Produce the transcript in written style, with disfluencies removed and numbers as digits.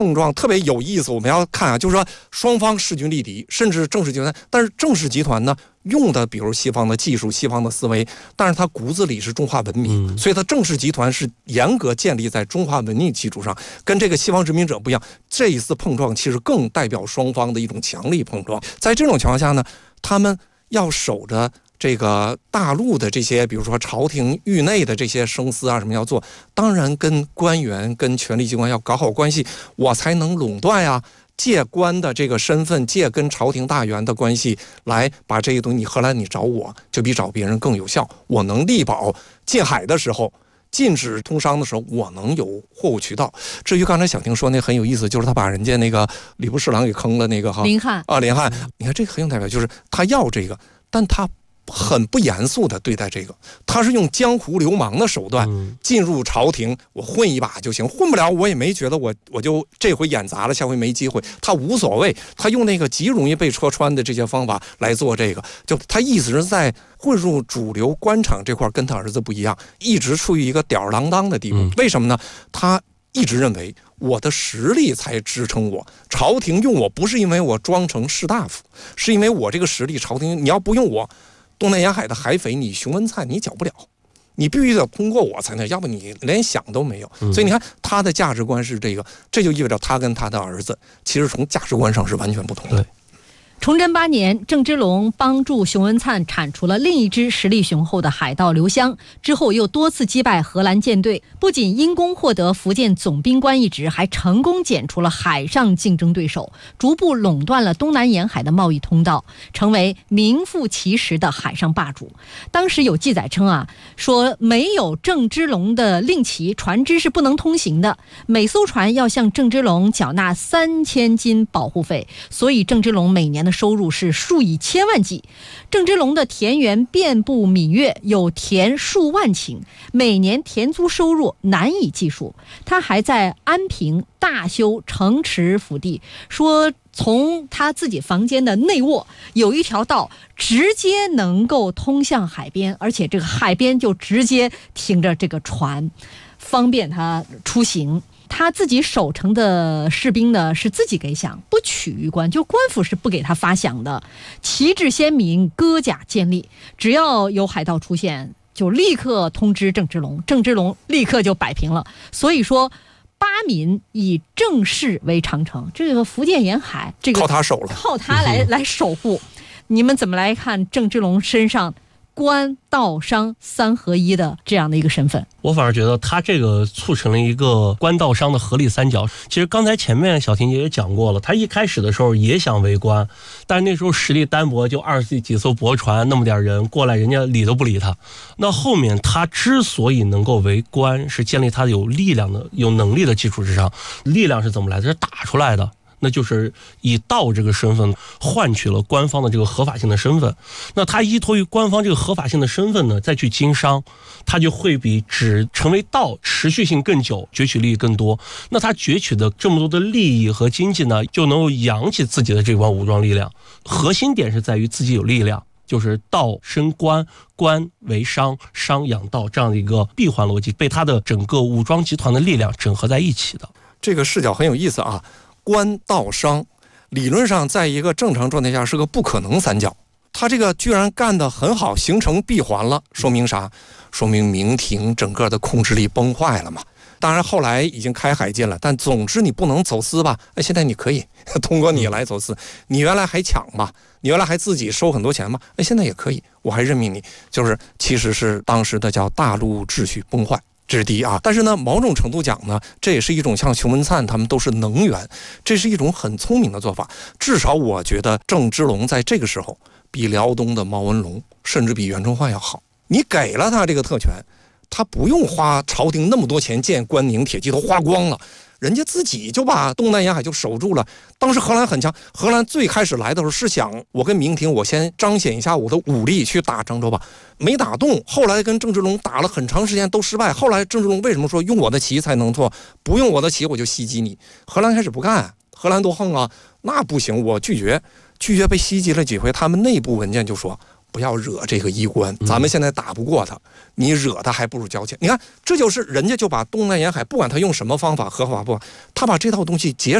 碰撞特别有意思。我们要看啊，就是说双方势均力敌，甚至郑氏集团，但是郑氏集团呢用的比如西方的技术、西方的思维，但是它骨子里是中华文明，所以它郑氏集团是严格建立在中华文明基础上，跟这个西方殖民者不一样。这一次碰撞其实更代表双方的一种强力碰撞。在这种情况下呢，他们要守着这个大陆的这些，比如说朝廷域内的这些生死啊什么要做，当然跟官员、跟权力机关要搞好关系，我才能垄断呀。借官的这个身份，借跟朝廷大员的关系来把这些东西，你荷兰你找我就比找别人更有效。我能力保禁海的时候，禁止通商的时候，我能有货物渠道。至于刚才小婷说那很有意思，就是他把人家那个礼部侍郎给坑了那个林翰啊，林翰，你看这个很有代表，就是他要这个，但他很不严肃的对待这个，他是用江湖流氓的手段进入朝廷，我混一把就行，混不了我也没觉得我就这回演砸了，下回没机会，他无所谓，他用那个极容易被戳穿的这些方法来做这个，就他一直在混入主流官场这块跟他儿子不一样，一直处于一个吊儿郎当的地步。为什么呢？他一直认为我的实力才支撑我，朝廷用我不是因为我装成士大夫，是因为我这个实力，朝廷你要不用我，东南沿海的海匪，你熊文灿你剿不了，你必须得通过我才能，要不你连想都没有。所以你看他的价值观是这个，这就意味着他跟他的儿子其实从价值观上是完全不同的。 崇祯8年，郑芝龙帮助熊文灿铲除了另一支实力雄厚的海盗刘湘，之后又多次击败荷兰舰队，不仅因功获得福建总兵官一职，还成功剪除了海上竞争对手，逐步垄断了东南沿海的贸易通道，成为名副其实的海上霸主。当时有记载称啊，说没有郑芝龙的令旗，船只是不能通行的，每艘船要向郑芝龙缴纳3000金保护费，所以郑芝龙每年的收入是数以千万计。郑芝龙的田园遍布闽粤，有田数万顷，每年田租收入难以计数。他还在安平大修城池府地，说从他自己房间的内卧有一条道直接能够通向海边，而且这个海边就直接停着这个船，方便他出行。他自己守城的士兵呢是自己给饷，不取于官，就官府是不给他发饷的。旗帜鲜明，戈甲建立，只要有海盗出现，就立刻通知郑芝龙，郑芝龙立刻就摆平了。所以说，巴闽以郑氏为长城，这个福建沿海，这个靠他守了， 靠他来守护。你们怎么来看郑芝龙身上官道商3合1的这样的一个身份？ 我反而觉得他这个促成了一个官道商的合力三角。其实刚才前面小婷姐也讲过了，他一开始的时候也想为官，但是那时候实力单薄，就20几艘驳船那么点人过来，人家理都不理他。那后面他之所以能够为官，是建立他有力量的、有能力的基础之上。力量是怎么来的？是打出来的。那就是以道这个身份换取了官方的这个合法性的身份。那他依托于官方这个合法性的身份呢，再去经商，他就会比只成为道持续性更久，攫取利益更多。那他攫取的这么多的利益和经济呢，就能够养起自己的这帮武装力量。核心点是在于自己有力量，就是道生官，官为商，商养道，这样的一个闭环逻辑被他的整个武装集团的力量整合在一起的。 这个视角很有意思啊。官道商理论上在一个正常状态下是个不可能三角，他这个居然干得很好，形成闭环了，说明啥？说明明廷整个的控制力崩坏了嘛。当然后来已经开海禁了，但总之你不能走私吧？现在你可以通过你来走私，你原来还抢吧，你原来还自己收很多钱嘛，现在也可以，我还任命你，就是其实是当时的叫大陆秩序崩坏。这是第一啊，但是呢，某种程度讲呢，这也是一种像熊文灿他们都是能源，这是一种很聪明的做法。至少我觉得郑芝龙在这个时候比辽东的毛文龙，甚至比袁崇焕要好。你给了他这个特权，他不用花朝廷那么多钱建关宁铁骑，都花光了。人家自己就把东南沿海就守住了。当时荷兰很强，荷兰最开始来的时候是想我跟明廷我先彰显一下我的武力去打漳州吧，没打动。后来跟郑芝龙打了很长时间都失败。后来郑芝龙为什么说用我的旗才能做，不用我的旗我就袭击你？荷兰开始不干，荷兰多横啊，那不行，我拒绝被袭击了几回，他们内部文件就说不要惹这个衣冠，咱们现在打不过他，你惹他还不如交钱。你看，这就是人家就把东南沿海，不管他用什么方法合法不，他把这套东西结